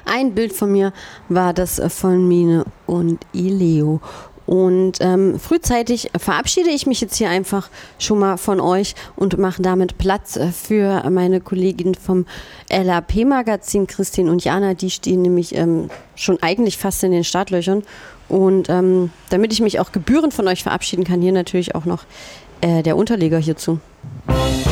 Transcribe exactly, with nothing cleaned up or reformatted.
ein Bild von mir war das von Mine und Ileo. Und ähm, frühzeitig verabschiede ich mich jetzt hier einfach schon mal von euch und mache damit Platz für meine Kollegin vom L A P-Magazin, Christine und Jana. Die stehen nämlich ähm, schon eigentlich fast in den Startlöchern. Und ähm, damit ich mich auch gebührend von euch verabschieden kann, hier natürlich auch noch äh, der Unterleger hierzu.